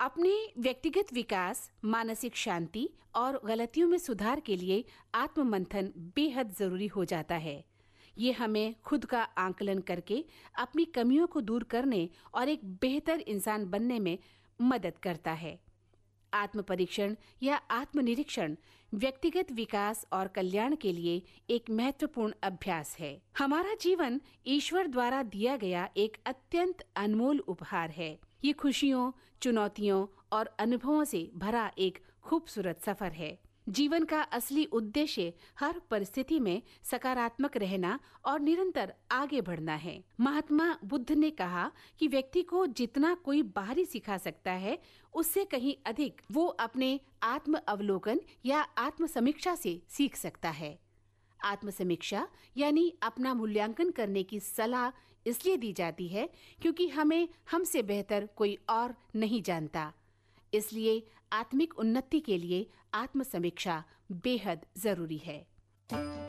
अपने व्यक्तिगत विकास, मानसिक शांति और गलतियों में सुधार के लिए आत्म मंथन बेहद जरूरी हो जाता है। ये हमें खुद का आंकलन करके अपनी कमियों को दूर करने और एक बेहतर इंसान बनने में मदद करता है। आत्म परीक्षण या आत्मनिरीक्षण व्यक्तिगत विकास और कल्याण के लिए एक महत्वपूर्ण अभ्यास है। हमारा जीवन ईश्वर द्वारा दिया गया एक अत्यंत अनमोल उपहार है। ये खुशियों, चुनौतियों और अनुभवों से भरा एक खूबसूरत सफर है। जीवन का असली उद्देश्य हर परिस्थिति में सकारात्मक रहना और निरंतर आगे बढ़ना है। महात्मा बुद्ध ने कहा कि व्यक्ति को जितना कोई बाहरी सिखा सकता है, उससे कहीं अधिक वो अपने आत्म अवलोकन या आत्म समीक्षा से सीख सकता है। आत्म समीक्षा यानी अपना मूल्यांकन करने की सलाह इसलिए दी जाती है क्योंकि हमें हमसे बेहतर कोई और नहीं जानता। इसलिए आत्मिक उन्नति के लिए आत्म समीक्षा बेहद जरूरी है।